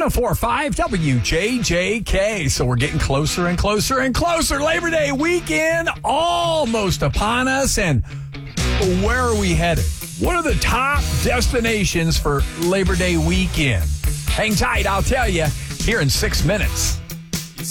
104.5 WJJK. So we're getting closer and closer and closer. Labor Day weekend almost upon us. And where are we headed? What are the top destinations for Labor Day weekend? Hang tight, I'll tell you here in 6 minutes.